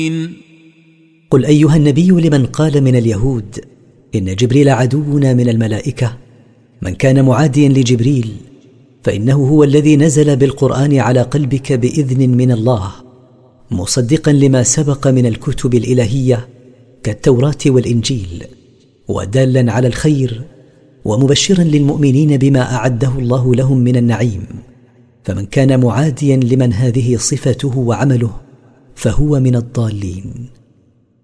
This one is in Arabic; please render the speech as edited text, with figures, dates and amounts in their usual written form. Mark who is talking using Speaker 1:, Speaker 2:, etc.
Speaker 1: قل أيها النبي لمن قال من اليهود إن جبريل عدونا من الملائكة: من كان معاديا لجبريل فإنه هو الذي نزل بالقرآن على قلبك بإذن من الله، مصدقا لما سبق من الكتب الإلهية كالتوراة والإنجيل، ودالا على الخير، ومبشرا للمؤمنين بما أعده الله لهم من النعيم. فمن كان معاديا لمن هذه صفته وعمله فهو من الضالين.